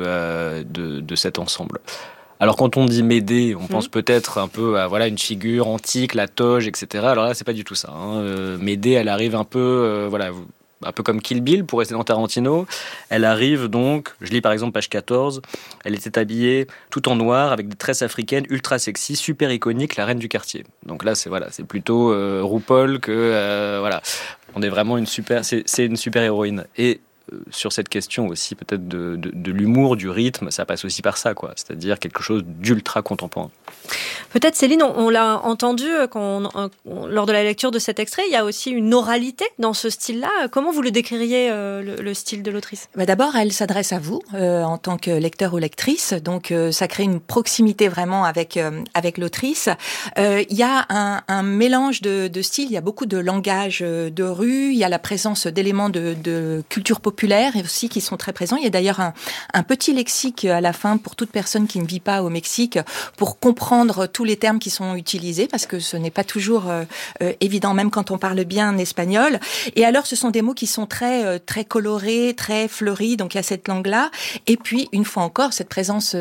[SPEAKER 15] de cet ensemble. Alors quand on dit Médée, on pense peut-être un peu à une figure antique, la toge, etc. Alors là, c'est pas du tout ça. Médée, elle arrive un peu, un peu comme Kill Bill, pour rester dans Tarantino. Elle arrive donc, je lis par exemple page 14, elle était habillée tout en noir, avec des tresses africaines, ultra sexy, super iconique, la reine du quartier. Donc là, c'est plutôt RuPaul que... on est vraiment c'est une super héroïne. Et sur cette question aussi peut-être de l'humour, du rythme, ça passe aussi par ça, quoi. C'est-à-dire quelque chose d'ultra contemporain.
[SPEAKER 11] Peut-être, Céline, on l'a entendu lors de la lecture de cet extrait, il y a aussi une oralité dans ce style-là. Comment vous le décririez, le style de l'autrice ?
[SPEAKER 13] D'abord, elle s'adresse à vous en tant que lecteur ou lectrice, donc ça crée une proximité vraiment avec l'autrice. Il y a un mélange de styles, il y a beaucoup de langage de rue, il y a la présence d'éléments de culture populaire aussi qui sont très présents. Il y a d'ailleurs un petit lexique à la fin pour toute personne qui ne vit pas au Mexique pour comprendre tous les termes qui sont utilisés, parce que ce n'est pas toujours évident, même quand on parle bien espagnol. Et alors, ce sont des mots qui sont très colorés, très fleuris, donc il y a cette langue-là. Et puis, une fois encore, cette présence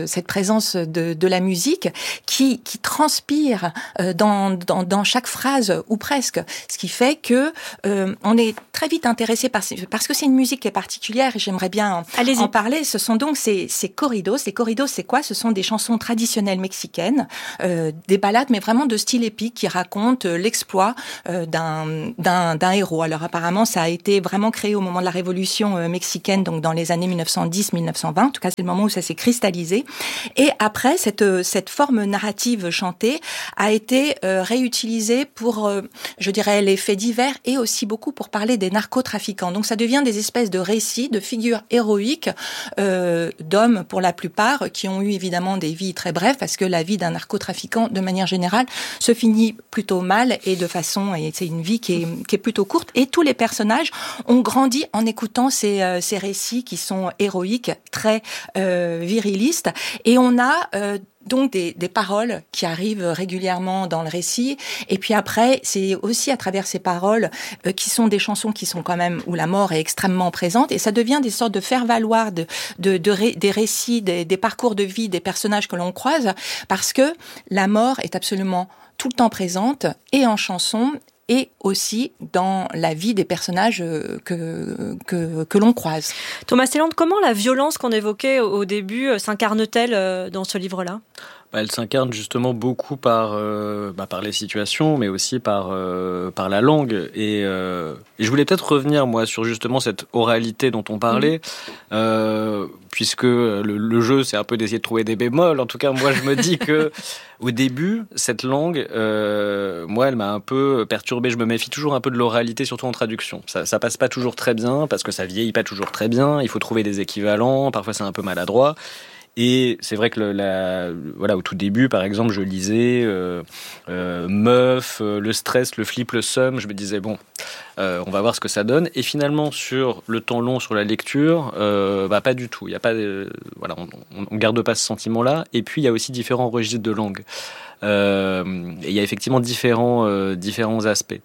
[SPEAKER 13] de la musique qui transpire dans chaque phrase, ou presque. Ce qui fait que on est très vite intéressé parce que c'est une musique musique est particulière et j'aimerais bien en parler. Ce sont donc ces corridos. Les corridos, c'est quoi ? Ce sont des chansons traditionnelles mexicaines, des ballades, mais vraiment de style épique qui racontent l'exploit d'un héros. Alors apparemment, ça a été vraiment créé au moment de la Révolution mexicaine, donc dans les années 1910-1920. En tout cas, c'est le moment où ça s'est cristallisé. Et après, cette forme narrative chantée a été réutilisée pour, je dirais, les faits divers et aussi beaucoup pour parler des narcotrafiquants. Donc ça devient des espèces de récits, de figures héroïques d'hommes pour la plupart qui ont eu évidemment des vies très brèves parce que la vie d'un narcotrafiquant de manière générale se finit plutôt mal et c'est une vie qui est plutôt courte et tous les personnages ont grandi en écoutant ces récits qui sont héroïques, très virilistes et on a donc des paroles qui arrivent régulièrement dans le récit. Et puis après, c'est aussi à travers ces paroles qui sont des chansons qui sont quand même où la mort est extrêmement présente. Et ça devient des sortes de faire-valoir des récits, des parcours de vie des personnages que l'on croise, parce que la mort est absolument tout le temps présente et en chanson et aussi dans la vie des personnages que l'on croise.
[SPEAKER 11] Thomas Selland, comment la violence qu'on évoquait au début s'incarne-t-elle dans ce livre-là ?
[SPEAKER 15] Elle s'incarne justement beaucoup par les situations, mais aussi par la langue. Et je voulais peut-être revenir, moi, sur justement cette oralité dont on parlait, puisque le jeu, c'est un peu d'essayer de trouver des bémols. En tout cas, moi, je me dis que au début, cette langue, moi, elle m'a un peu perturbé. Je me méfie toujours un peu de l'oralité, surtout en traduction. Ça passe pas toujours très bien, parce que ça vieillit pas toujours très bien. Il faut trouver des équivalents. Parfois, c'est un peu maladroit. Et c'est vrai que au tout début, par exemple, je lisais meuf, le stress, le flip, le seum. Je me disais on va voir ce que ça donne. Et finalement, sur le temps long, sur la lecture, pas du tout. Il y a pas, on garde pas ce sentiment-là. Et puis il y a aussi différents registres de langue. Et il y a effectivement différents aspects.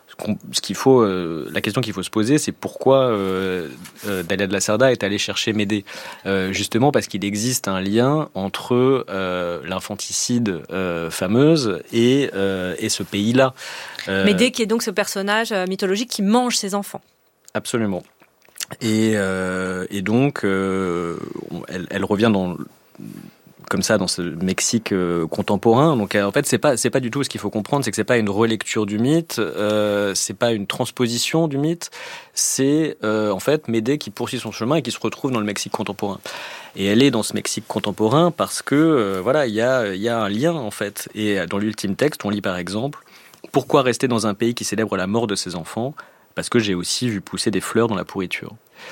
[SPEAKER 15] La question qu'il faut se poser, c'est pourquoi Dalia de la Cerda est allée chercher Médée. Justement parce qu'il existe un lien entre l'infanticide fameuse et ce pays-là.
[SPEAKER 11] Médée qui est donc ce personnage mythologique qui mange ses enfants.
[SPEAKER 15] Absolument. Et donc, elle revient comme ça dans ce Mexique contemporain. Donc en fait, c'est pas du tout ce qu'il faut comprendre, c'est que c'est pas une relecture du mythe, c'est pas une transposition du mythe, c'est en fait Médée qui poursuit son chemin et qui se retrouve dans le Mexique contemporain. Et elle est dans ce Mexique contemporain parce que il y a un lien en fait. Et dans l'ultime texte, on lit par exemple: pourquoi rester dans un pays qui célèbre la mort de ses enfants ? Parce que j'ai aussi vu pousser des fleurs dans la pourriture.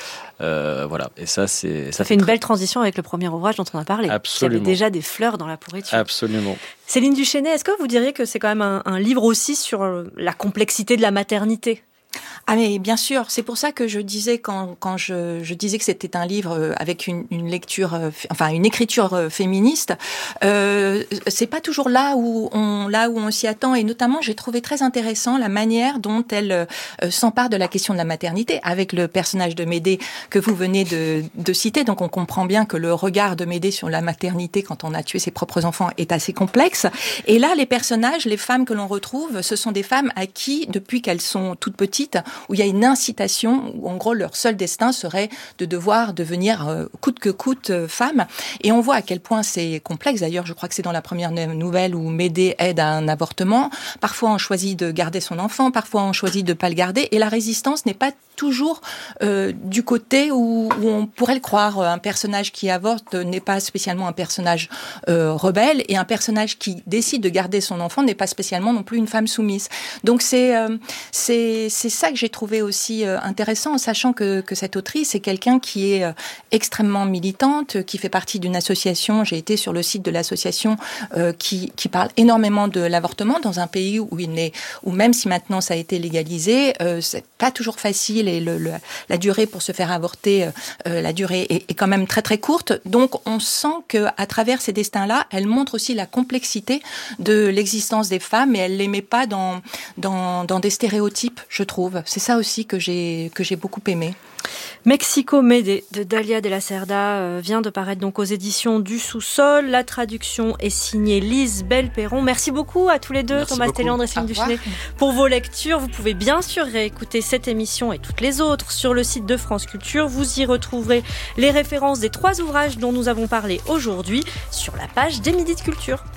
[SPEAKER 15] Et ça
[SPEAKER 11] fait une belle transition avec le premier ouvrage dont on a parlé.
[SPEAKER 15] Absolument.
[SPEAKER 11] Il y avait déjà des fleurs dans la pourriture.
[SPEAKER 15] Absolument.
[SPEAKER 11] Céline Duchesnay, est-ce que vous diriez que c'est quand même un livre aussi sur la complexité de la maternité ?
[SPEAKER 13] Ah mais bien sûr, c'est pour ça que je disais quand je disais que c'était un livre avec une lecture, une écriture féministe, c'est pas toujours là où on s'y attend, et notamment j'ai trouvé très intéressant la manière dont elle s'empare de la question de la maternité avec le personnage de Médée que vous venez de citer. Donc on comprend bien que le regard de Médée sur la maternité quand on a tué ses propres enfants est assez complexe. Et là, les personnages, les femmes que l'on retrouve, ce sont des femmes à qui, depuis qu'elles sont toutes petites, où il y a une incitation, où en gros leur seul destin serait de devoir devenir coûte que coûte femme. Et on voit à quel point c'est complexe. D'ailleurs, je crois que c'est dans la première nouvelle où Médée aide à un avortement. Parfois, on choisit de garder son enfant, parfois on choisit de ne pas le garder. Et la résistance n'est pas toujours du côté où on pourrait le croire. Un personnage qui avorte n'est pas spécialement un personnage rebelle, et un personnage qui décide de garder son enfant n'est pas spécialement non plus une femme soumise. Donc c'est ça que j'ai trouvé aussi intéressant, en sachant que cette autrice est quelqu'un qui est extrêmement militante, qui fait partie d'une association. J'ai été sur le site de l'association qui parle énormément de l'avortement dans un pays où même si maintenant ça a été légalisé, c'est pas toujours facile, et la durée pour se faire avorter, la durée est quand même très très courte. Donc on sent que à travers ces destins-là, elle montre aussi la complexité de l'existence des femmes, et elle les met pas dans des stéréotypes, je trouve. c'est ça aussi que j'ai beaucoup aimé.
[SPEAKER 11] Mexico Médé de Dalia de la Cerda vient de paraître donc aux éditions du Sous-Sol. La traduction est signée Lise Belle-Perron. Merci beaucoup à tous les deux, Thomas Téléandre et Céline Duchenet, pour vos lectures. Vous pouvez bien sûr réécouter cette émission et toutes les autres sur le site de France Culture. Vous y retrouverez les références des 3 ouvrages dont nous avons parlé aujourd'hui sur la page des Midis de Culture.